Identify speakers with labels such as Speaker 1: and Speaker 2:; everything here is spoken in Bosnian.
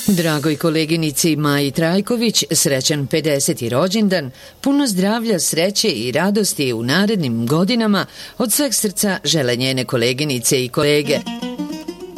Speaker 1: Dragoj koleginici Maji Trajković, srećan 50. rođendan, puno zdravlja, sreće i radosti u narednim godinama, od sveg srca žele njene koleginice i kolege.